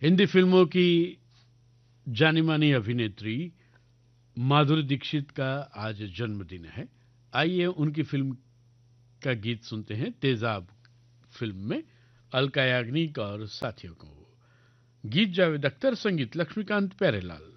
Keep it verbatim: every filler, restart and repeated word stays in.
हिंदी फिल्मों की जानी-मानी अभिनेत्री माधुरी दीक्षित का आज जन्मदिन है। आइए उनकी फिल्म का गीत सुनते हैं तेजाब फिल्म में अलका याग्निक और साथियों को। गीत जावेद अख्तर, संगीत लक्ष्मीकांत प्यारेलाल।